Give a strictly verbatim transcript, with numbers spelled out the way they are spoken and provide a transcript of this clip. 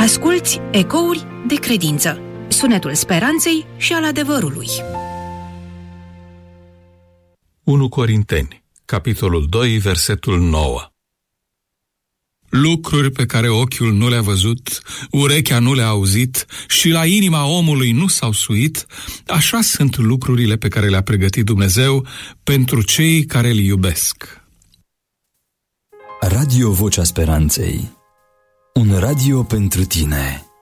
Asculți Ecouri de credință, sunetul speranței și al adevărului. unu Corinteni, capitolul doi, versetul nouă. Lucruri pe care ochiul nu le-a văzut, urechea nu le-a auzit și la inima omului nu s-au suit, așa sunt lucrurile pe care le-a pregătit Dumnezeu pentru cei care îl iubesc. Radio Vocea Speranței. Un radio pentru tine.